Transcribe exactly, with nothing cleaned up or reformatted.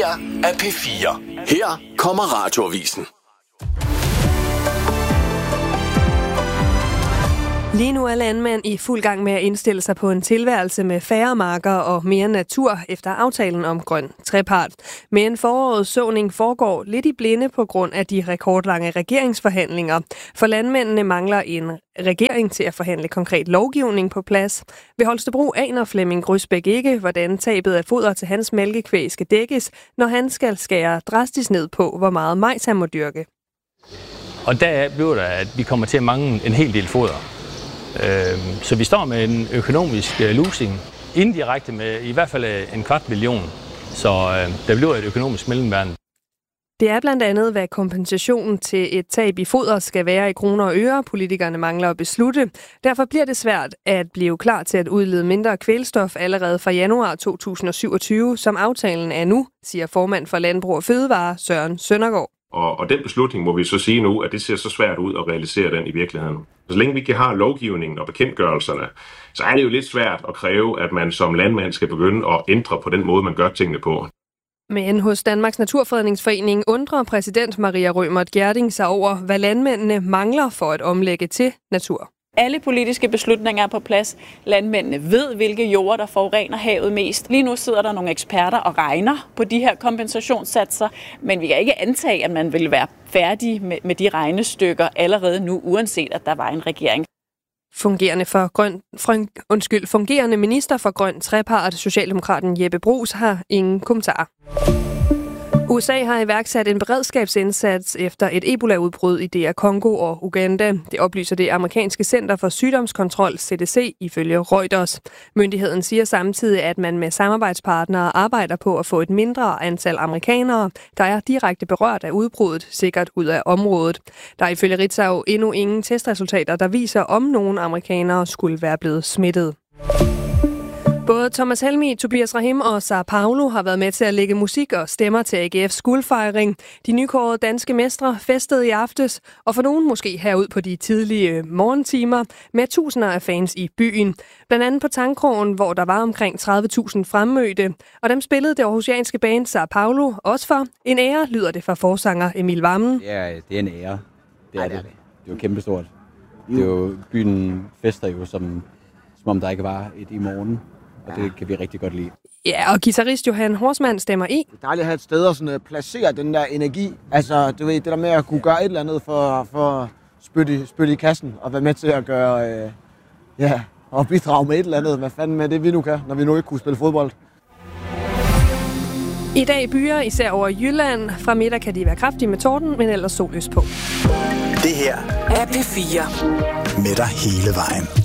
her er P fire. Her kommer Radioavisen. Lige nu er landmænd i fuld gang med at indstille sig på en tilværelse med færre marker og mere natur efter aftalen om grøn trepart. Men forårets såning foregår lidt i blinde på grund af de rekordlange regeringsforhandlinger. For landmændene mangler en regering til at forhandle konkret lovgivning på plads. Ved Holstebro aner Flemming Grøsbæk ikke, hvordan tabet af foder til hans mælkekvæg skal dækkes, når han skal skære drastisk ned på, hvor meget majs han må dyrke. Og der bliver der, at vi kommer til at mangle en hel del foder. Så vi står med en økonomisk losing, indirekte med i hvert fald en kvart million, så der bliver et økonomisk mellemværende. Det er blandt andet, hvad kompensationen til et tab i foder skal være i kroner og øre. Politikerne mangler at beslutte. Derfor bliver det svært at blive klar til at udlede mindre kvælstof allerede fra januar to tusind og syvogtyve, som aftalen er nu, siger formand for Landbrug og Fødevare Søren Søndergaard. Og, og den beslutning må vi så sige nu, at det ser så svært ud at realisere den i virkeligheden. Så længe vi ikke har lovgivningen og bekendtgørelserne, så er det jo lidt svært at kræve, at man som landmand skal begynde at ændre på den måde, man gør tingene på. Men hos Danmarks Naturfredningsforening undrer præsident Maria Rømert Gjerding sig over, hvad landmændene mangler for at omlægge til natur. Alle politiske beslutninger er på plads. Landmændene ved, hvilke jorder, der forurener havet mest. Lige nu sidder der nogle eksperter og regner på de her kompensationssatser, men vi kan ikke antage, at man vil være færdig med, med de regnestykker allerede nu, uanset at der var en regering. Fungerende, for grøn, for, undskyld, fungerende minister for grøn trepart, Socialdemokraten Jeppe Bruus, har ingen kommentarer. U S A har iværksat en beredskabsindsats efter et Ebola-udbrud i D R Congo og Uganda. Det oplyser det amerikanske Center for Sygdomskontrol, C D C, ifølge Reuters. Myndigheden siger samtidig, at man med samarbejdspartnere arbejder på at få et mindre antal amerikanere, der er direkte berørt af udbruddet, sikkert ud af området. Der er ifølge Ritzau endnu ingen testresultater, der viser, om nogen amerikanere skulle være blevet smittet. Både Thomas Helmig, Tobias Rahim og Sao Paulo har været med til at lægge musik og stemmer til A G F's guldfejring. De nykårede danske mestre festede i aftes, og for nogen måske herud på de tidlige morgentimer, med tusinder af fans i byen. Blandt andet på Tangkrogen, hvor der var omkring tredive tusind fremmødte, og dem spillede det aarhusianske band Sao Paulo også for. En ære, lyder det fra forsanger Emil Wammen. Ja, det er en ære. Det er det. Det er jo kæmpestort. Det er jo, byen fester jo, som, som om der ikke var et i morgen. Og det kan vi rigtig godt lide. Ja, og guitarist Johan Horsmann stemmer i. Det er dejligt at have et sted at sådan, placere den der energi. Altså, du ved, det der med at kunne gøre et eller andet for, for at spytte i, spytte i kassen og være med til at gøre, øh, ja, og bidrage med et eller andet. Hvad fanden med det, vi nu kan, når vi nu ikke kunne spille fodbold. I dag byer især over Jylland. Fra middag kan de være kraftige med torden, men ellers solløs på. Det her er P fire. Med dig hele vejen.